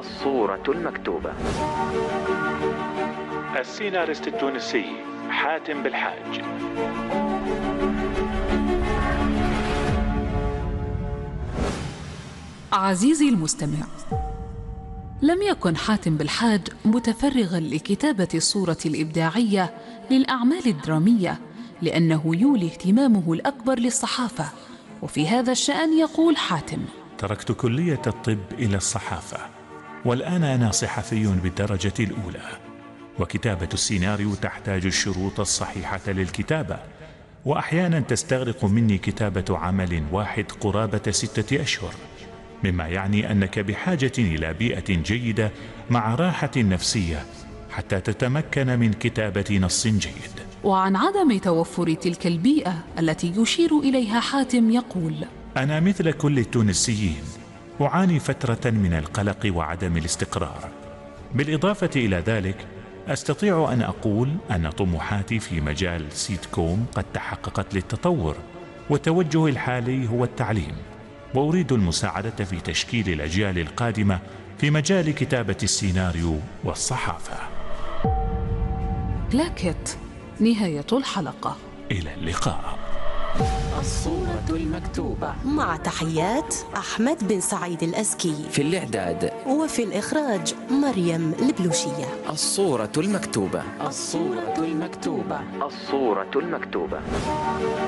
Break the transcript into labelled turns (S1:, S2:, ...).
S1: الصورة المكتوبة.
S2: السيناريست التونسي حاتم بالحاج.
S3: عزيزي المستمع، لم يكن حاتم بالحاج متفرغا لكتابة الصورة الإبداعية للأعمال الدرامية، لأنه يولي اهتمامه الأكبر للصحافة. وفي هذا الشأن يقول حاتم:
S2: تركت كلية الطب إلى الصحافة، والآن أنا صحفي بالدرجة الأولى، وكتابة السيناريو تحتاج الشروط الصحيحة للكتابة، وأحيانا تستغرق مني كتابة عمل واحد قرابة 6 أشهر، مما يعني أنك بحاجة إلى بيئة جيدة مع راحة نفسية حتى تتمكن من كتابة نص جيد.
S3: وعن عدم توفر تلك البيئة التي يشير إليها حاتم يقول:
S2: أنا مثل كل التونسيين أعاني فترة من القلق وعدم الاستقرار. بالإضافة إلى ذلك أستطيع أن أقول أن طموحاتي في مجال سيت كوم قد تحققت للتطور، وتوجهي الحالي هو التعليم، وأريد المساعدة في تشكيل الأجيال القادمة في مجال كتابة السيناريو والصحافة.
S3: كلاكيت، نهاية الحلقة.
S2: إلى اللقاء.
S1: الصورة المكتوبة،
S4: مع تحيات أحمد بن سعيد الأزكي،
S1: في الإعداد
S4: وفي الإخراج مريم البلوشية.
S1: الصورة المكتوبة، الصورة المكتوبة، الصورة المكتوبة.